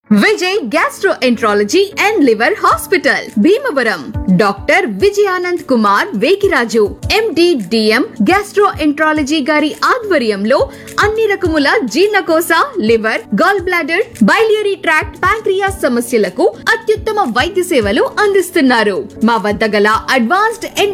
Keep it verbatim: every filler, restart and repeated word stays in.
Vijay gastroenterology and liver hospital Bhimavaram. Doctor Vijayanand Kumar Vekiraju MD DM gastroenterology గారి ఆధ్వర్యంలో అన్ని రకముల జీర్ణకోశ, liver, gall bladder, biliary tract, pancreas సమస్యలకు అత్యుత్తమ వైద్య సేవలు అందిస్తున్నారు. మా వద్ద గల అడ్వాన్స్డ్